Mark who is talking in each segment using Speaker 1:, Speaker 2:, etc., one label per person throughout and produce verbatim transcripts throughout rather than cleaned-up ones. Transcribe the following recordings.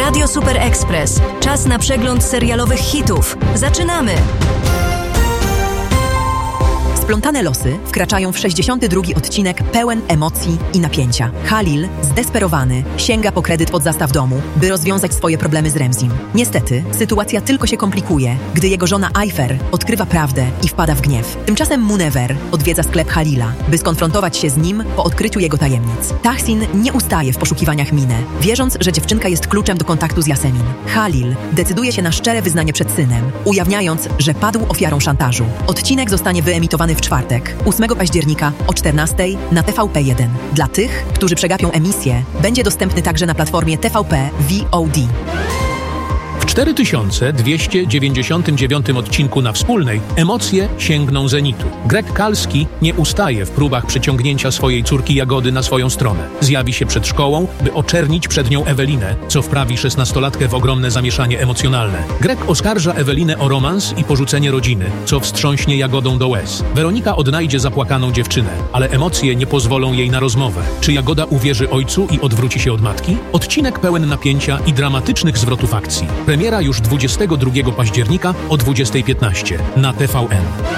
Speaker 1: Radio Super Express. Czas na przegląd serialowych hitów. Zaczynamy!
Speaker 2: Splątane losy wkraczają w sześćdziesiąty drugi odcinek pełen emocji i napięcia. Halil, zdesperowany, sięga po kredyt pod zastaw domu, by rozwiązać swoje problemy z Remzim. Niestety, sytuacja tylko się komplikuje, gdy jego żona Ayfer odkrywa prawdę i wpada w gniew. Tymczasem Munever odwiedza sklep Halila, by skonfrontować się z nim po odkryciu jego tajemnic. Tahsin nie ustaje w poszukiwaniach Mine, wierząc, że dziewczynka jest kluczem do kontaktu z Yasemin. Halil decyduje się na szczere wyznanie przed synem, ujawniając, że padł ofiarą szantażu. Odcinek zostanie wyemitowany w czwartek, ósmego października o czternastej na T V P jeden. Dla tych, którzy przegapią emisję, będzie dostępny także na platformie T V P V O D.
Speaker 3: W cztery tysiące dwieście dziewięćdziesiątym dziewiątym odcinku na Wspólnej emocje sięgną zenitu. Greg Kalski nie ustaje w próbach przyciągnięcia swojej córki Jagody na swoją stronę. Zjawi się przed szkołą, by oczernić przed nią Ewelinę, co wprawi szesnastolatkę w ogromne zamieszanie emocjonalne. Greg oskarża Ewelinę o romans i porzucenie rodziny, co wstrząśnie Jagodą do łez. Weronika odnajdzie zapłakaną dziewczynę, ale emocje nie pozwolą jej na rozmowę. Czy Jagoda uwierzy ojcu i odwróci się od matki? Odcinek pełen napięcia i dramatycznych zwrotów akcji. Premiera już dwudziestego drugiego października o dwudziestej piętnaście na T V N.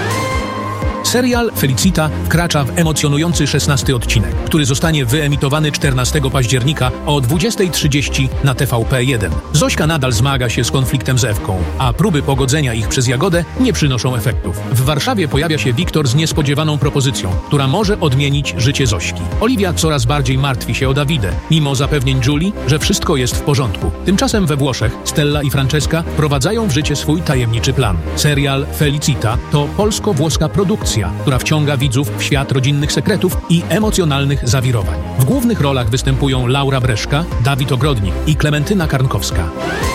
Speaker 3: Serial Felicita wkracza w emocjonujący szesnasty odcinek, który zostanie wyemitowany czternastego października o dwudziestej trzydzieści na T V P jeden. Zośka nadal zmaga się z konfliktem z Ewką, a próby pogodzenia ich przez Jagodę nie przynoszą efektów. W Warszawie pojawia się Wiktor z niespodziewaną propozycją, która może odmienić życie Zośki. Oliwia coraz bardziej martwi się o Dawidę, mimo zapewnień Julii, że wszystko jest w porządku. Tymczasem we Włoszech Stella i Francesca wprowadzają w życie swój tajemniczy plan. Serial Felicita to polsko-włoska produkcja, która wciąga widzów w świat rodzinnych sekretów i emocjonalnych zawirowań. W głównych rolach występują Laura Breszka, Dawid Ogrodnik i Klementyna Karnkowska.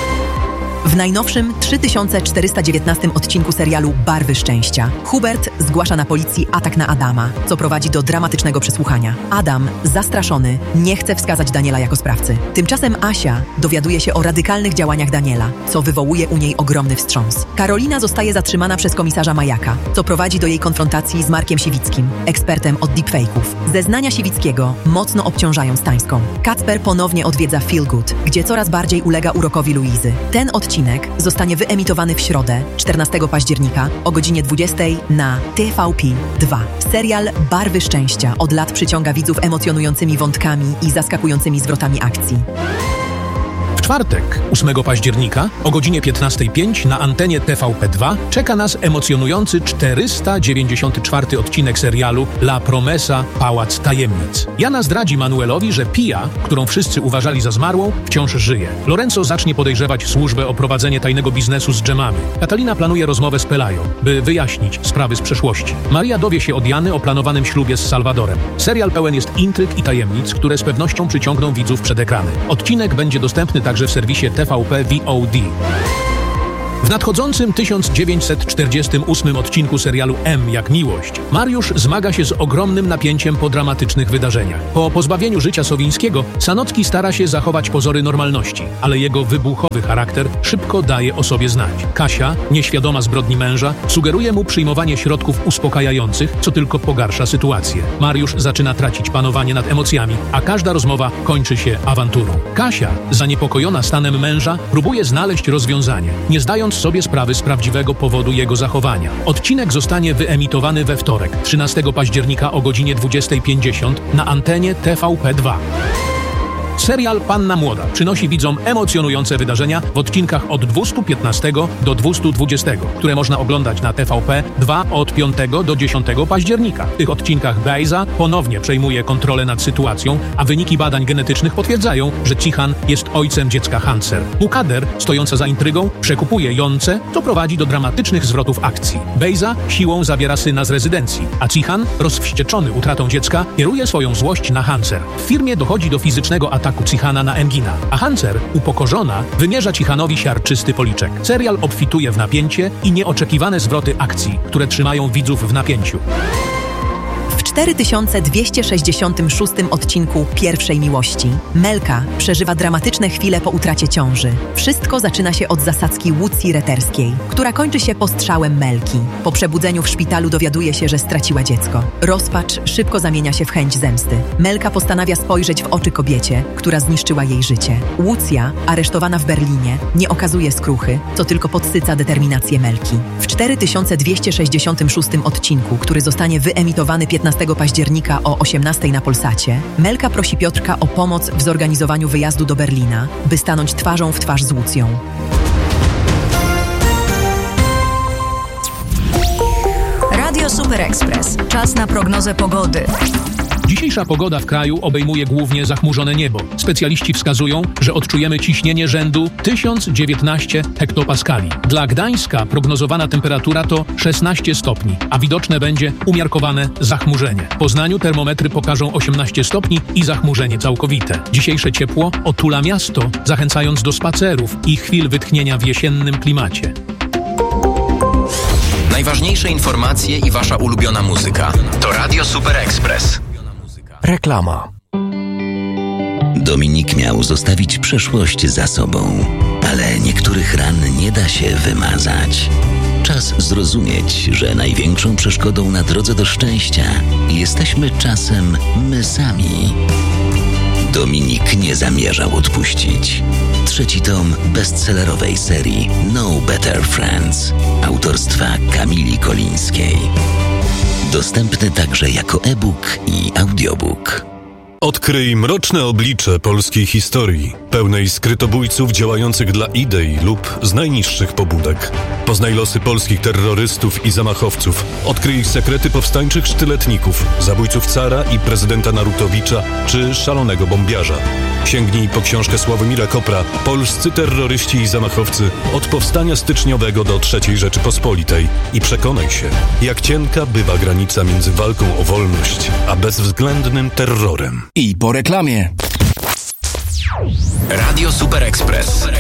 Speaker 2: W najnowszym trzy tysiące czterysta dziewiętnastym odcinku serialu Barwy Szczęścia Hubert zgłasza na policji atak na Adama, co prowadzi do dramatycznego przesłuchania. Adam, zastraszony, nie chce wskazać Daniela jako sprawcy. Tymczasem Asia dowiaduje się o radykalnych działaniach Daniela, co wywołuje u niej ogromny wstrząs. Karolina zostaje zatrzymana przez komisarza Majaka, co prowadzi do jej konfrontacji z Markiem Siwickim, ekspertem od deepfake'ów. Zeznania Siwickiego mocno obciążają Stańską. Kacper ponownie odwiedza Feel Good, gdzie coraz bardziej ulega urokowi Luizy. Ten odcinek Odcinek zostanie wyemitowany w środę, czternastego października o godzinie dwudziestej na T V P dwa. Serial Barwy Szczęścia od lat przyciąga widzów emocjonującymi wątkami i zaskakującymi zwrotami akcji.
Speaker 3: W czwartek, ósmego października o godzinie piętnastej pięć na antenie T V P dwa czeka nas emocjonujący czterysta dziewięćdziesiąty czwarty odcinek serialu La Promesa – Pałac Tajemnic. Jana zdradzi Manuelowi, że Pia, którą wszyscy uważali za zmarłą, wciąż żyje. Lorenzo zacznie podejrzewać służbę o prowadzenie tajnego biznesu z dżemami. Katalina planuje rozmowę z Pelają, by wyjaśnić sprawy z przeszłości. Maria dowie się od Jany o planowanym ślubie z Salvadorem. Serial pełen jest intryg i tajemnic, które z pewnością przyciągną widzów przed ekrany. Odcinek będzie dostępny także w serwisie T V P V O D. W nadchodzącym tysiąc dziewięćset czterdziestym ósmym odcinku serialu M jak miłość Mariusz zmaga się z ogromnym napięciem po dramatycznych wydarzeniach. Po pozbawieniu życia Sowińskiego Sanocki stara się zachować pozory normalności, ale jego wybuchowy charakter szybko daje o sobie znać. Kasia, nieświadoma zbrodni męża, sugeruje mu przyjmowanie środków uspokajających, co tylko pogarsza sytuację. Mariusz zaczyna tracić panowanie nad emocjami, a każda rozmowa kończy się awanturą. Kasia, zaniepokojona stanem męża, próbuje znaleźć rozwiązanie, nie zdając sobie sprawy z prawdziwego powodu jego zachowania. Odcinek zostanie wyemitowany we wtorek, trzynastego października o godzinie dwudziestej pięćdziesiąt na antenie T V P dwa. Serial Panna Młoda przynosi widzom emocjonujące wydarzenia w odcinkach od dwieście piętnastego do dwieście dwudziestego, które można oglądać na T V P dwa od piątego do dziesiątego października. W tych odcinkach Bejza ponownie przejmuje kontrolę nad sytuacją, a wyniki badań genetycznych potwierdzają, że Cihan jest ojcem dziecka Hanser. Mukader, stojąca za intrygą, przekupuje Jonce, co prowadzi do dramatycznych zwrotów akcji. Bejza siłą zabiera syna z rezydencji, a Cihan, rozwścieczony utratą dziecka, kieruje swoją złość na Hanser. W firmie dochodzi do fizycznego ataku Cihana na Engina, a Hanser, upokorzona, wymierza Cihanowi siarczysty policzek. Serial obfituje w napięcie i nieoczekiwane zwroty akcji, które trzymają widzów w napięciu.
Speaker 2: cztery tysiące dwieście sześćdziesiątym szóstym odcinku Pierwszej Miłości Melka przeżywa dramatyczne chwile po utracie ciąży. Wszystko zaczyna się od zasadzki Łucji Reterskiej, która kończy się postrzałem Melki. Po przebudzeniu w szpitalu dowiaduje się, że straciła dziecko. Rozpacz szybko zamienia się w chęć zemsty. Melka postanawia spojrzeć w oczy kobiecie, która zniszczyła jej życie. Łucja, aresztowana w Berlinie, nie okazuje skruchy, co tylko podsyca determinację Melki. W cztery tysiące dwieście sześćdziesiątym szóstym odcinku, który zostanie wyemitowany piętnastego października o osiemnastej na Polsacie, Melka prosi Piotrka o pomoc w zorganizowaniu wyjazdu do Berlina, by stanąć twarzą w twarz z Łucją.
Speaker 1: Radio Super Express. Czas na prognozę pogody.
Speaker 3: Dzisiejsza pogoda w kraju obejmuje głównie zachmurzone niebo. Specjaliści wskazują, że odczujemy ciśnienie rzędu tysiąc dziewiętnaście hektopaskali. Dla Gdańska prognozowana temperatura to szesnaście stopni, a widoczne będzie umiarkowane zachmurzenie. W Poznaniu termometry pokażą osiemnaście stopni i zachmurzenie całkowite. Dzisiejsze ciepło otula miasto, zachęcając do spacerów i chwil wytchnienia w jesiennym klimacie.
Speaker 4: Najważniejsze informacje i wasza ulubiona muzyka to Radio Super Express.
Speaker 5: Reklama.
Speaker 6: Dominik miał zostawić przeszłość za sobą, ale niektórych ran nie da się wymazać. Czas zrozumieć, że największą przeszkodą na drodze do szczęścia jesteśmy czasem my sami. Dominik nie zamierzał odpuścić. Trzeci tom bestsellerowej serii No Better Friends autorstwa Kamili Kolińskiej. Dostępny także jako e-book i audiobook.
Speaker 7: Odkryj mroczne oblicze polskiej historii, pełnej skrytobójców działających dla idei lub z najniższych pobudek. Poznaj losy polskich terrorystów i zamachowców. Odkryj ich sekrety powstańczych sztyletników, zabójców cara i prezydenta Narutowicza czy szalonego bombiarza. Sięgnij po książkę Sławomira Kopra Polscy terroryści i zamachowcy od powstania styczniowego do trzeciej Rzeczypospolitej i przekonaj się, jak cienka bywa granica między walką o wolność a bezwzględnym terrorem.
Speaker 5: I po reklamie.
Speaker 4: Radio Super Express.